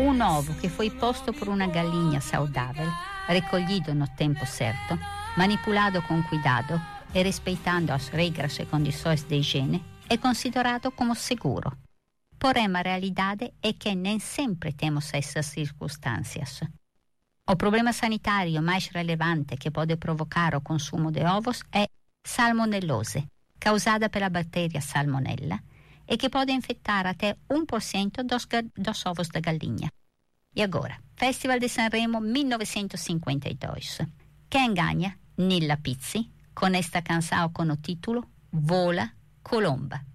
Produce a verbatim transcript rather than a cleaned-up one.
Um ovo que foi posto por uma galinha saudável, recolhido no tempo certo, manipulado com cuidado e respeitando as regras e condições de higiene, é considerado como seguro. Porém, a realidade é que nem sempre temos essas circunstâncias. O problema sanitário mais relevante que pode provocar o consumo de ovos é salmonellose, causada pela bactéria salmonella, e que pode infectar até um por cento dos, dos ovos da galinha. E agora, Festival de Sanremo millenovecentocinquantadue. Quem ganha? Nilla Pizzi, con esta canção com o título Vola Colomba.